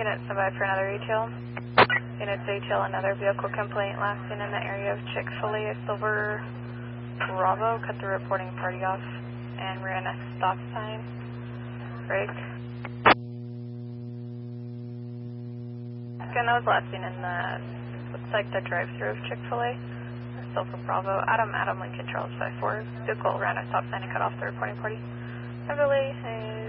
Unit, stand by for another ATL. Units ATL, another vehicle complaint last seen in the area of Chick-fil-A, Silver Bravo. Cut the reporting party off and ran a stop sign. Break. Again, that was last seen in the, looks like the drive-thru of Chick-fil-A. Silver Bravo. Adam Lincoln Charles 54. Vehicle ran a stop sign and cut off the reporting party. Beverly.